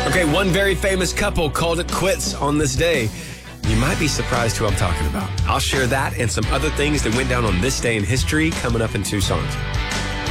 Okay, one very famous couple called it quits on this day. You might be surprised who I'm talking about. I'll share that and some other things that went down on this day in history coming up in 2 songs.